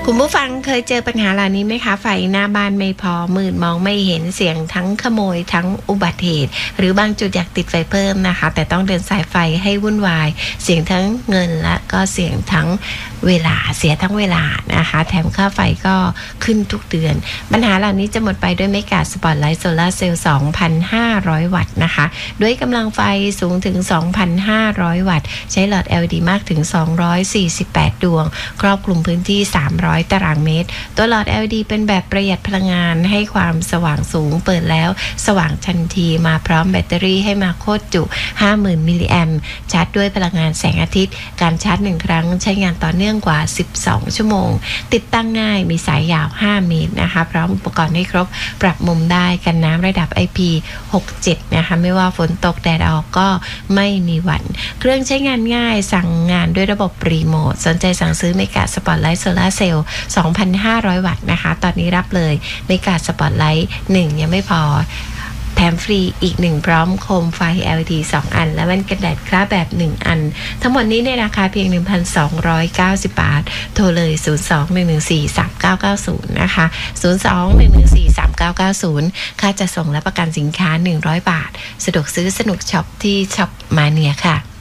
คุณผู้ฟังเคยเจอปัญหาเหล่านี้ไหมคะไฟหน้าบ้านไม่พอมืดมองไม่เห็นเสียงทั้งขโมยทั้งอุบัติเหตุหรือบางจุดอยากติดไฟเพิ่มนะคะแต่ต้องเดินสายไฟให้วุ่นวายเสียงทั้งเงินและก็เสียงทั้งเวลาเสียทั้งเวลานะคะแถมค่าไฟก็ขึ้นทุกเดือนปัญหาเหล่านี้จะหมดไปด้วยเมกาสปอตไลท์โซลาร์เซลล์ 2,500 วัตต์นะคะด้วยกำลังไฟสูงถึง 2,500 วัตต์ใช้หลอด LED มากถึง248 ดวงครอบคลุมพื้นที่300 ตารางเมตรตัวหลอด LED เป็นแบบประหยัดพลังงานให้ความสว่างสูงเปิดแล้วสว่างทันทีมาพร้อมแบตเตอรี่ให้มาโคตรจุ 50,000 มิลลิแอมป์ชาร์จด้วยพลังงานแสงอาทิตย์การชาร์จ1ครั้งใช้งานต่อเนื่องกว่า12ชั่วโมงติดตั้งง่ายมีสายยาว5เมตรนะคะพร้อมอุปกรณ์ให้ครบปรับมุมได้กันน้ำระดับ IP67 นะคะไม่ว่าฝนตกแดดออกก็ไม่มีหวั่นเครื่องใช้งานง่ายสั่งงานด้วยระบบรีโมทสนใจสั่งซื้อเมกาสปอตไลท์โซลาร์เซลล์ 2,500 วัตต์นะคะตอนนี้รับเลยเมกาสปอตไลท์1ยังไม่พอแถมฟรีอีก1พร้อมโคมไฟ LED 2 อันและแว่นกันแดดคล้าแบบ1อันทั้งหมดนี้ในราคาเพียง 1,290 บาทโทรเลย 02-114-3990 นะคะ 02-114-3990 ค่าจัดส่งและประกันสินค้า100 บาทสะดวกซื้อสนุกช็อปที่ช็อปมาเนียค่ะ